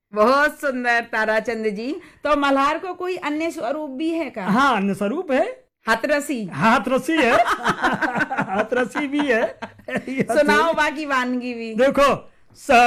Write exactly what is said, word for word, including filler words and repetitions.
बहुत सुंदर ताराचंद जी। तो मल्हार को कोई अन्य स्वरूप भी है का? हाँ, अन्य स्वरूप है। हाथरसी। हाथरसी है। हाथरसी भी है। सुनाओ बाकी वानगी भी। देखो,